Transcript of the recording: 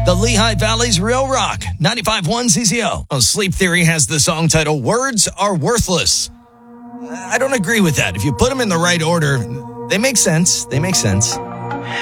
The Lehigh Valley's Real Rock, 95.1 CCO. Oh, Sleep Theory has the song title, Words Are Worthless. I don't agree with that. If you put them in the right order, they make sense.